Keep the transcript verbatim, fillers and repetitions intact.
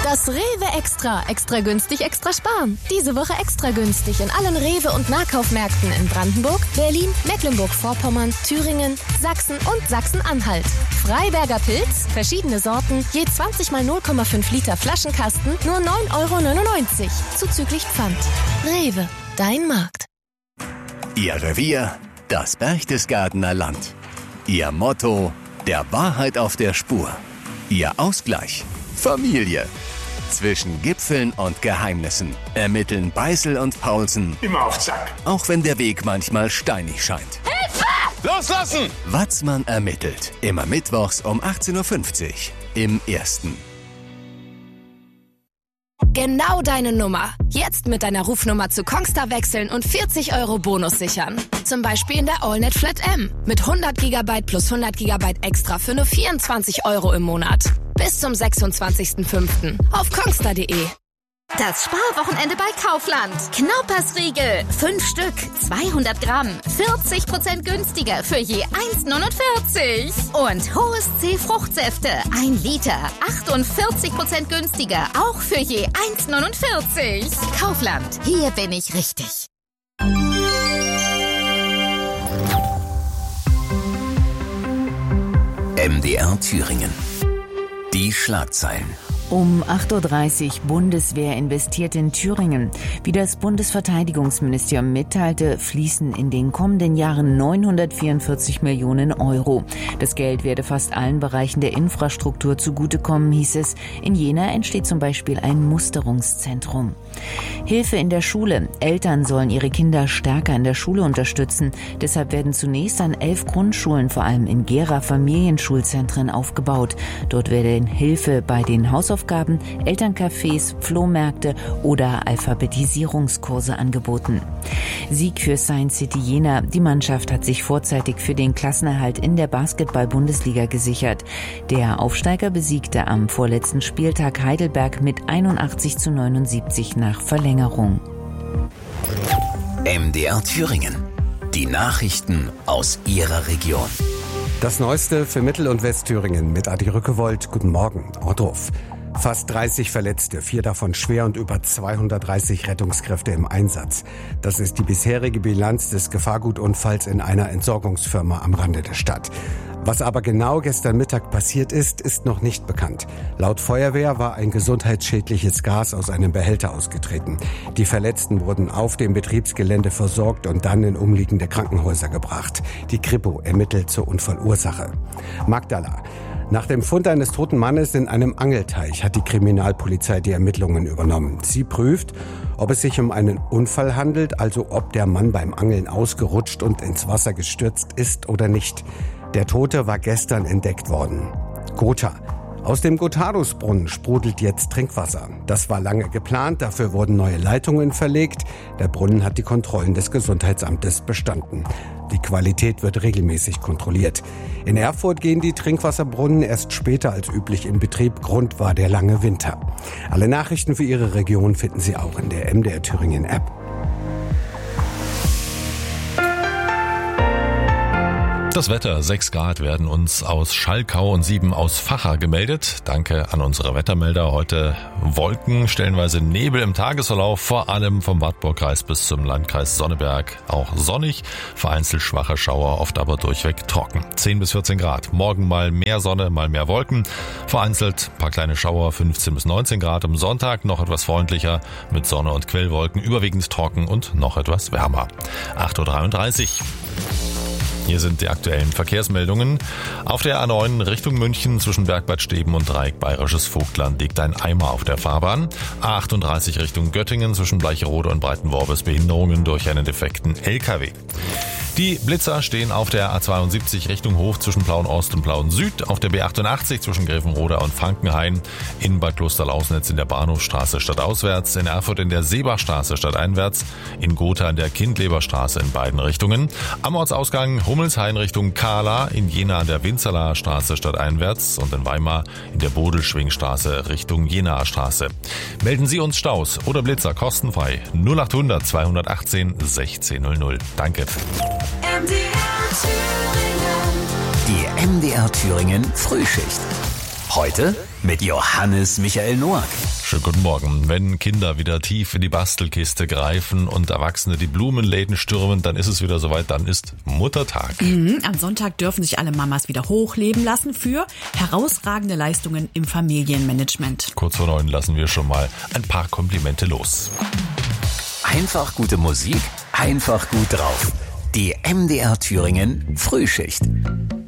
Das Rewe Extra. Extra günstig, extra sparen. Diese Woche extra günstig in allen Rewe- und Nahkaufmärkten in Brandenburg, Berlin, Mecklenburg-Vorpommern, Thüringen, Sachsen und Sachsen-Anhalt. Freiberger Pilz, verschiedene Sorten, je zwanzig mal null Komma fünf Liter Flaschenkasten, nur neun Euro neunundneunzig. Zuzüglich Pfand. Rewe, dein Markt. Ihr Revier, das Berchtesgadener Land. Ihr Motto, der Wahrheit auf der Spur. Ihr Ausgleich, Familie. Zwischen Gipfeln und Geheimnissen ermitteln Beißel und Paulsen. Immer auf Zack. Auch wenn der Weg manchmal steinig scheint. Hilfe! Loslassen! Watzmann ermittelt. Immer mittwochs um achtzehn Uhr fünfzig im Ersten. Genau deine Nummer. Jetzt mit deiner Rufnummer zu Kongstar wechseln und vierzig Euro Bonus sichern. Zum Beispiel in der AllNet Flat M. Mit hundert Gigabyte plus hundert Gigabyte extra für nur vierundzwanzig Euro im Monat. Bis zum sechsundzwanzigsten fünften auf kongstar punkt de. Das Sparwochenende bei Kaufland. Knaupersriegel. Fünf Stück, zweihundert Gramm. vierzig Prozent günstiger für je eins neunundvierzig. Und Hohes C Fruchtsäfte. Ein Liter. achtundvierzig Prozent günstiger. Auch für je eins neunundvierzig. Kaufland. Hier bin ich richtig. M D R Thüringen. Die Schlagzeilen. Um acht Uhr dreißig Bundeswehr investiert in Thüringen. Wie das Bundesverteidigungsministerium mitteilte, fließen in den kommenden Jahren neunhundertvierundvierzig Millionen Euro. Das Geld werde fast allen Bereichen der Infrastruktur zugutekommen, hieß es. In Jena entsteht zum Beispiel ein Musterungszentrum. Hilfe in der Schule. Eltern sollen ihre Kinder stärker in der Schule unterstützen. Deshalb werden zunächst an elf Grundschulen, vor allem in Gera, Familienschulzentren aufgebaut. Dort werde Hilfe bei den Hausaufgaben Aufgaben, Elterncafés, Flohmärkte oder Alphabetisierungskurse angeboten. Sieg für Science City Jena. Die Mannschaft hat sich vorzeitig für den Klassenerhalt in der Basketball-Bundesliga gesichert. Der Aufsteiger besiegte am vorletzten Spieltag Heidelberg mit einundachtzig zu neunundsiebzig nach Verlängerung. M D R Thüringen. Die Nachrichten aus Ihrer Region. Das Neueste für Mittel- und Westthüringen mit Adi Rückewold. Guten Morgen, Orthof. Fast dreißig Verletzte, vier davon schwer und über zweihundertdreißig Rettungskräfte im Einsatz. Das ist die bisherige Bilanz des Gefahrgutunfalls in einer Entsorgungsfirma am Rande der Stadt. Was aber genau gestern Mittag passiert ist, ist noch nicht bekannt. Laut Feuerwehr war ein gesundheitsschädliches Gas aus einem Behälter ausgetreten. Die Verletzten wurden auf dem Betriebsgelände versorgt und dann in umliegende Krankenhäuser gebracht. Die Kripo ermittelt zur Unfallursache. Magdala. Nach dem Fund eines toten Mannes in einem Angelteich hat die Kriminalpolizei die Ermittlungen übernommen. Sie prüft, ob es sich um einen Unfall handelt, also ob der Mann beim Angeln ausgerutscht und ins Wasser gestürzt ist oder nicht. Der Tote war gestern entdeckt worden. Gotha. Aus dem Gotthardusbrunnen sprudelt jetzt Trinkwasser. Das war lange geplant, dafür wurden neue Leitungen verlegt. Der Brunnen hat die Kontrollen des Gesundheitsamtes bestanden. Die Qualität wird regelmäßig kontrolliert. In Erfurt gehen die Trinkwasserbrunnen erst später als üblich in Betrieb. Grund war der lange Winter. Alle Nachrichten für Ihre Region finden Sie auch in der M D R Thüringen App. Das Wetter, sechs Grad werden uns aus Schallkau und sieben aus Vacha gemeldet. Danke an unsere Wettermelder. Heute Wolken, stellenweise Nebel im Tagesverlauf, vor allem vom Wartburgkreis bis zum Landkreis Sonneberg. Auch sonnig, vereinzelt schwache Schauer, oft aber durchweg trocken. zehn bis vierzehn Grad. Morgen mal mehr Sonne, mal mehr Wolken. Vereinzelt ein paar kleine Schauer, fünfzehn bis neunzehn Grad. Am Sonntag noch etwas freundlicher mit Sonne und Quellwolken, überwiegend trocken und noch etwas wärmer. acht Uhr dreiunddreißig. Hier sind die aktuellen Verkehrsmeldungen. Auf der A neun Richtung München zwischen Bergbad Steben und Dreieck Bayerisches Vogtland liegt ein Eimer auf der Fahrbahn. A achtunddreißig Richtung Göttingen zwischen Bleicherode und Breitenworbis Behinderungen durch einen defekten L K W. Die Blitzer stehen auf der A zweiundsiebzig Richtung Hof zwischen Plauen-Ost und Plauen-Süd, auf der B achtundachtzig zwischen Grevenroda und Frankenhain, in Bad Klosterlausnitz in der Bahnhofstraße stadtauswärts, in Erfurt in der Seebachstraße stadteinwärts, in Gotha in der Kindleberstraße in beiden Richtungen, am Ortsausgang Hummelshain Richtung Kahla, in Jena an der Winzerlaer Straße stadteinwärts und in Weimar in der Bodelschwingstraße Richtung Jenaer Straße. Melden Sie uns Staus oder Blitzer kostenfrei null achthundert zweihundertachtzehn sechzehn null null. Danke. M D R Thüringen. Die M D R Thüringen Frühschicht. Heute mit Johannes Michael Noack. Schönen guten Morgen. Wenn Kinder wieder tief in die Bastelkiste greifen und Erwachsene die Blumenläden stürmen, dann ist es wieder soweit, dann ist Muttertag. Mhm, am Sonntag dürfen sich alle Mamas wieder hochleben lassen für herausragende Leistungen im Familienmanagement. Kurz vor neun lassen wir schon mal ein paar Komplimente los. Einfach gute Musik, einfach gut drauf. Die M D R Thüringen Frühschicht.